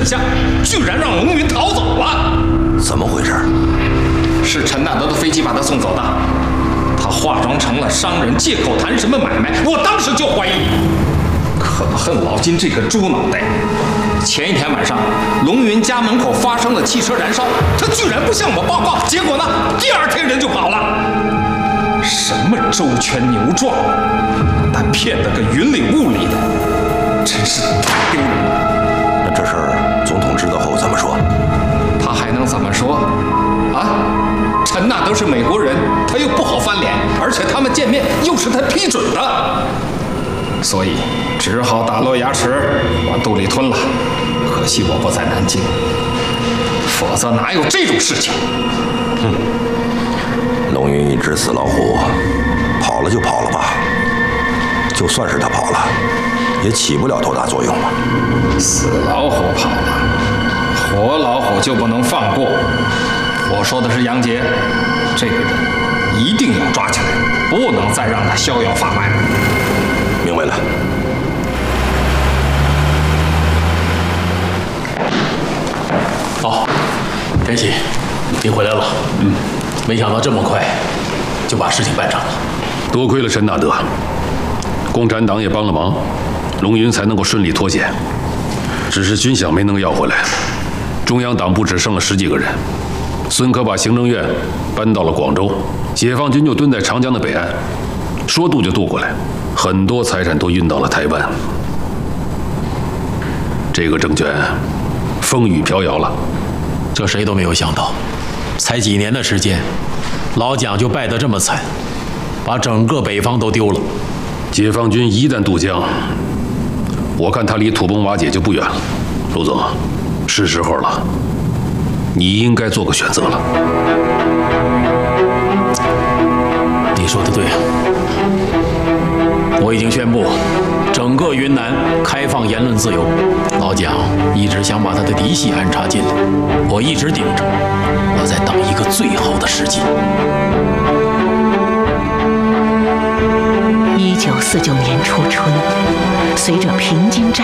下，居然让龙云逃走了。 怎么回事？ 是陈纳德的飞机把他送走的。他化妆成了商人，借口谈什么买卖，我当时就怀疑。可恨老金这个猪脑袋！前一天晚上，龙云家门口发生了汽车燃烧，他居然不向我报告，结果呢，第二天人就跑了。什么周全牛壮，他骗得个云里雾里的，真是太丢人了。 那这事儿总统知道后怎么说？ 他还能怎么说？啊？陈纳德是美国人，他又不好翻脸，而且他们见面又是他批准的，所以只好打落牙齿往肚里吞了。可惜我不在南京，否则哪有这种事情？ 哼，龙云一只死老虎，跑了就跑了吧。就算是他跑了，也起不了多大作用嘛。 死老虎跑了，活老虎就不能放过。我说的是杨杰，这个人一定要抓起来，不能再让他逍遥法外了。 明白了。 好，田喜，你回来了。没想到这么快就把事情办成了。 多亏了陈纳德，共产党也帮了忙，龙云才能够顺利脱险。只是军饷没能要回来，中央党部只剩了10几个人。孙科把行政院搬到了广州，解放军就蹲在长江的北岸，说渡就渡过来，很多财产都运到了台湾。这个政权风雨飘摇了， 这谁都没有想到，才几年的时间，老蒋就败得这么惨，把整个北方都丢了。 解放军一旦渡江，我看他离土崩瓦解就不远了。陆总，是时候了，你应该做个选择了。 你说的对，我已经宣布，整个云南开放言论自由。老蒋一直想把他的嫡系安插进来，我一直顶着，我在等一个最好的时机。 1949年初春，随着平津战